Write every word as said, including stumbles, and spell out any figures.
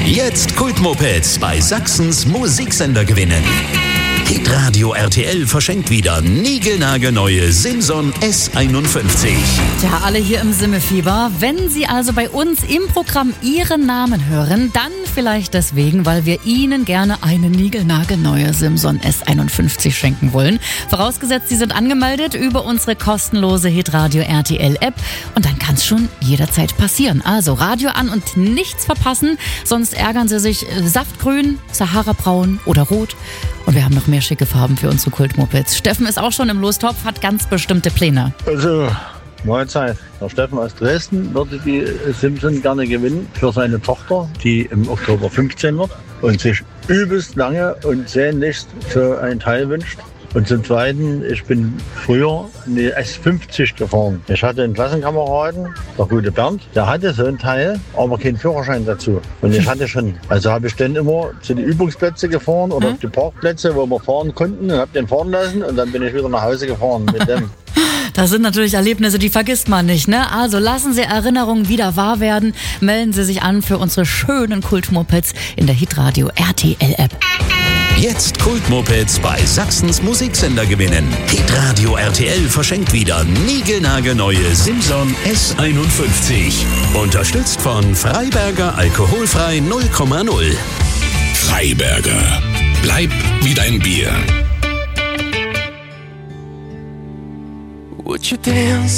Jetzt Kultmopeds bei Sachsens Musiksender gewinnen. Hitradio R T L verschenkt wieder niegelnagelneue Simson S einundfünfzig. Ja, alle hier im Simmefieber. Wenn Sie also bei uns im Programm Ihren Namen hören, dann vielleicht deswegen, weil wir Ihnen gerne eine niegelnagelneue Simson S einundfünfzig schenken wollen. Vorausgesetzt, Sie sind angemeldet über unsere kostenlose Hitradio R T L App. Und dann kann es schon jederzeit passieren. Also Radio an und nichts verpassen, sonst ärgern Sie sich Saftgrün, Sahara-Braun oder Rot. Und wir haben noch mehr schicke Farben für unsere Kultmopeds. Steffen ist auch schon im Lostopf, hat ganz bestimmte Pläne. Also, Mahlzeit. Der Steffen aus Dresden würde die Simson gerne gewinnen für seine Tochter, die im Oktober fünfzehn wird und sich übelst lange und sehnlichst so ein Teil wünscht. Und zum Zweiten, ich bin früher eine S fünfzig gefahren. Ich hatte einen Klassenkameraden, der gute Bernd, der hatte so ein Teil, aber keinen Führerschein dazu. Und ich hatte schon, also habe ich dann immer zu den Übungsplätzen gefahren oder hm? auf die Parkplätze, wo wir fahren konnten und habe den fahren lassen und dann bin ich wieder nach Hause gefahren mit dem. Das sind natürlich Erlebnisse, die vergisst man nicht, ne? Also lassen Sie Erinnerungen wieder wahr werden. Melden Sie sich an für unsere schönen Kultmopeds in der Hitradio R T L App. Jetzt Kultmopeds bei Sachsens Musiksender gewinnen. Hitradio R T L verschenkt wieder niegelnagelneue Simson S einundfünfzig. Unterstützt von Freiberger Alkoholfrei null Komma null. Freiberger. Bleib wie dein Bier. Would you dance